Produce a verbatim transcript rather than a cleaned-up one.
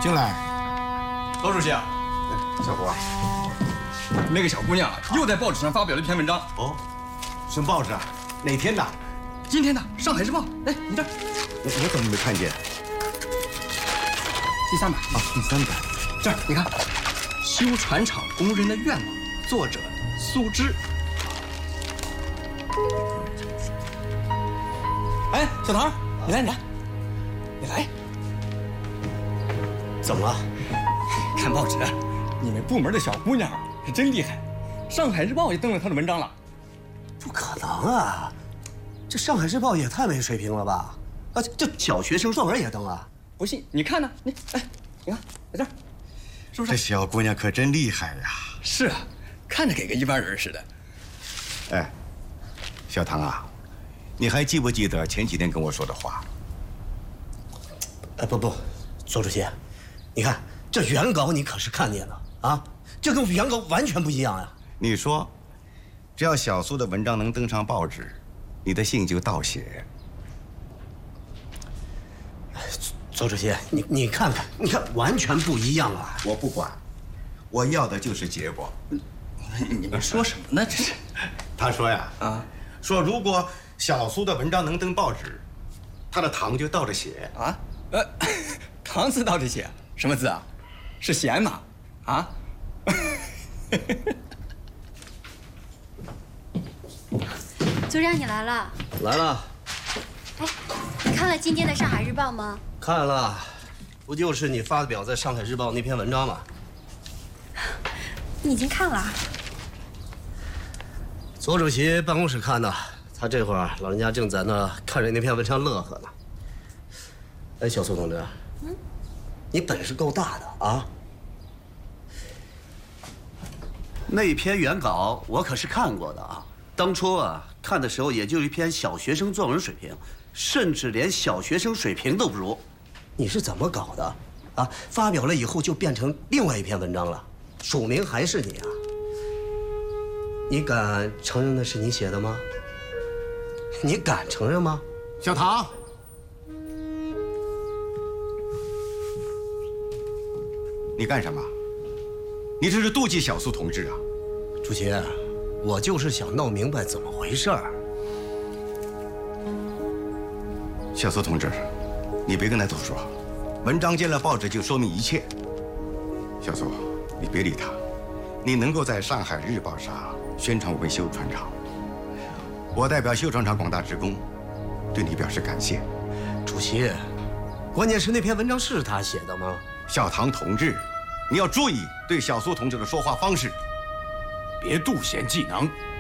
进来。 罗主席啊， 小胡啊， 那个小姑娘又在报纸上发表了一篇文章。 哦，什么报纸啊？哪天的？ 今天的《上海日报》。哎，你这儿， 我我怎么没看见？ 第三版啊，第三版。 这儿你看，修船厂工人的愿望，作者苏芝。哎，小唐，你来，你来，你来。 怎么了？ 看报纸，你们部门的小姑娘是真厉害，《上海日报》也登了她的文章了。 不可能啊！这《上海日报》也太没水平了吧！啊，这小学生作文也登了。 不信你看呢？你哎，你看在这儿，是不是？ 这小姑娘可真厉害呀！ 是啊，看着给个一般人似的。 哎，小唐啊，你还记不记得前几天跟我说的话？ 哎，不不，左主席，你看这原稿你可是看见了啊？这跟原稿完全不一样呀！ 你说，只要小苏的文章能登上报纸，你的信就倒写。 左主席，你你看看，你看完全不一样啊！ 我不管，我要的就是结果。 你们说什么呢？这是？ 他说呀， 啊， 说如果小苏的文章能登报纸，他的糖就倒着写啊，呃，糖字倒着写，什么字啊？是咸吗？啊？ 组长，你来了。 来了。 哎，你看了今天的《上海日报》吗？ 看了，不就是你发表在《上海日报》那篇文章吗？ 你已经看了？ 左主席办公室看的，他这会儿老人家正在那看着那篇文章乐呵呢。哎，小苏同志，嗯，你本事够大的啊！那篇原稿我可是看过的啊。当初啊看的时候，也就一篇小学生作文水平，甚至连小学生水平都不如。你是怎么搞的？啊，发表了以后就变成另外一篇文章了，署名还是你啊？你敢承认那是你写的吗？你敢承认吗？ 小唐，你干什么？你这是妒忌小苏同志啊！ 主席，我就是想弄明白怎么回事儿。 小苏同志，你别跟他多说，文章进了报纸就说明一切。小苏，你别理他，你能够在上海日报上宣传我们修船厂，我代表修船厂广大职工对你表示感谢。 主席，关键是那篇文章是他写的吗？ 小唐同志，你要注意对小苏同志的说话方式，别妒贤嫉能。